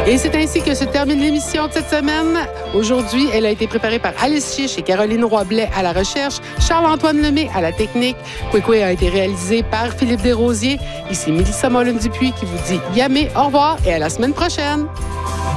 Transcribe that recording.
Et c'est ainsi que se termine l'émission de cette semaine. Aujourd'hui, elle a été préparée par Alice Chiche et Caroline Roy-Blais à la recherche, Charles-Antoine Lemay à la technique. Kwekwe a été réalisé par Philippe Desrosiers. Ici Mélissa Mollin-Dupuis qui vous dit yamé, au revoir et à la semaine prochaine.